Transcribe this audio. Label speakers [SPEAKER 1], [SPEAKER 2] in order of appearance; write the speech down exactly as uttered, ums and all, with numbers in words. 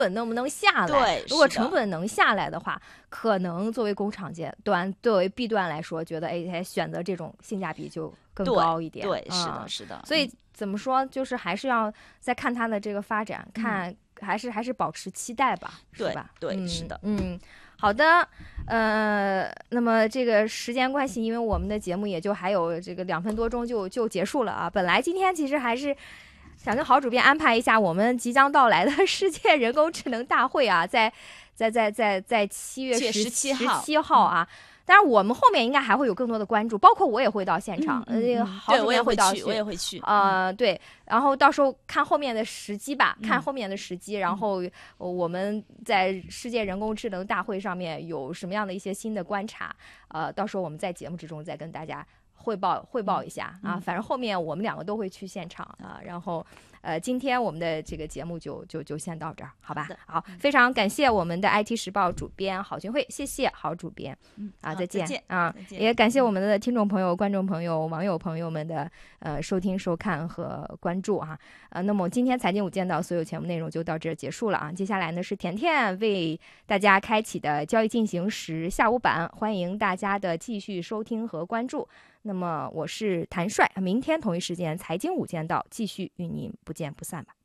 [SPEAKER 1] 本能不能下来？
[SPEAKER 2] 对，
[SPEAKER 1] 如果成本能下来的话，可能作为工厂阶端，作为 B 端来说，觉得哎，选择这种性价比就更高一点。
[SPEAKER 2] 对，对
[SPEAKER 1] 嗯、
[SPEAKER 2] 是的，是的。
[SPEAKER 1] 所以怎么说，就是还是要再看它的这个发展，嗯、看还是还是保持期待吧，是吧？
[SPEAKER 2] 对，对
[SPEAKER 1] 嗯、
[SPEAKER 2] 是的，
[SPEAKER 1] 嗯。好的，呃，那么这个时间关系，因为我们的节目也就还有这个两分多钟就就结束了啊。本来今天其实还是想跟郝主编安排一下我们即将到来的世界人工智能大会啊，在在在在在七月十
[SPEAKER 2] 七
[SPEAKER 1] 十七号啊。当然，我们后面应该还会有更多的关注，包括我也会到现场，
[SPEAKER 2] 嗯嗯嗯、
[SPEAKER 1] 郝主编
[SPEAKER 2] 会
[SPEAKER 1] 到
[SPEAKER 2] 去，我也会去。
[SPEAKER 1] 呃，对，然后到时候看后面的时机吧，
[SPEAKER 2] 嗯、
[SPEAKER 1] 看后面的时机，然后我们在世界人工智能大会上面有什么样的一些新的观察，呃，到时候我们在节目之中再跟大家汇报汇报一下、
[SPEAKER 2] 嗯、
[SPEAKER 1] 啊。反正后面我们两个都会去现场啊，然后。呃，今天我们的这个节目就就就先到这儿，好吧？好，好非常感谢我们的 I T 时报主编郝群慧，谢谢郝主编。
[SPEAKER 2] 嗯，
[SPEAKER 1] 啊，再见,
[SPEAKER 2] 再见
[SPEAKER 1] 啊
[SPEAKER 2] 再见！
[SPEAKER 1] 也感谢我们的听众朋友、观众朋友、网友朋友们的呃收听、收看和关注哈。呃，那么今天财经五见到所有节目内容就到这儿结束了啊。接下来呢是甜甜为大家开启的交易进行时下午版，欢迎大家的继续收听和关注。那么我是谭帅，明天同一时间财经五见到继续与您不见不散吧。